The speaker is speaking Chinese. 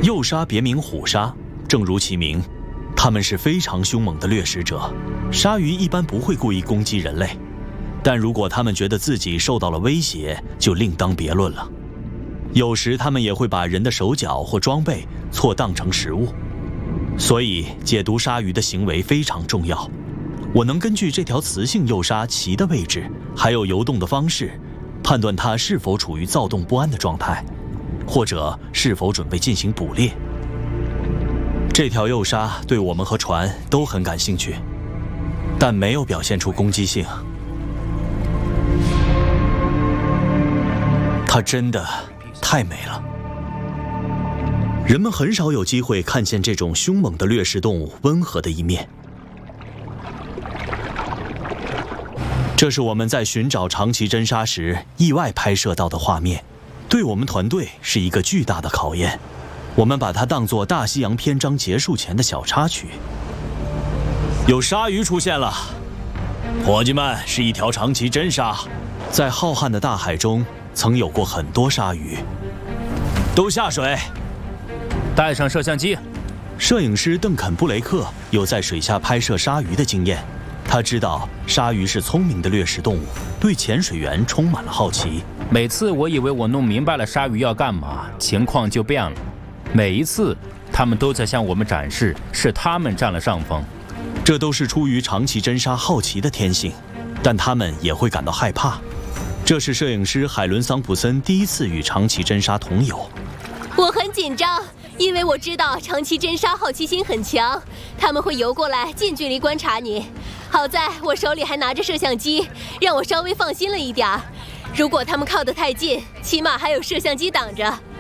幼鲨别名虎鲨，正如其名，它们是非常凶猛的掠食者。鲨鱼一般不会故意攻击人类，但如果它们觉得自己受到了威胁，就另当别论了。有时它们也会把人的手脚或装备错当成食物，所以解读鲨鱼的行为非常重要。我能根据这条雌性幼鲨鳍的位置，还有游动的方式，判断它是否处于躁动不安的状态，或者是否准备进行捕猎。这条幼鲨对我们和船都很感兴趣，但没有表现出攻击性。它真的太美了。人们很少有机会看见这种凶猛的掠食动物温和的一面。这是我们在寻找长鳍真鲨时意外拍摄到的画面，对我们团队是一个巨大的考验。我们把它当作大西洋篇章结束前的小插曲。有鲨鱼出现了，伙计们，是一条长鳍真鲨。在浩瀚的大海中，曾有过很多鲨鱼。都下水， 带上摄像机。 摄影师邓肯·布雷克有在水下拍摄鲨鱼的经验。他知道鲨鱼是聪明的掠食动物，对潜水员充满了好奇。 每次我以为我弄明白了鲨鱼要干嘛，情况就变了。每一次，他们都在向我们展示是他们占了上风。 这都是出于长鳍真鲨好奇的天性，但他们也会感到害怕。这是摄影师海伦·桑普森第一次与长鳍真鲨同游。 我很紧张，因为我知道长鳍真鲨好奇心很强，他们会游过来近距离观察你。好在我手里还拿着摄像机，让我稍微放心了一点儿。如果他们靠得太近，起码还有摄像机挡着。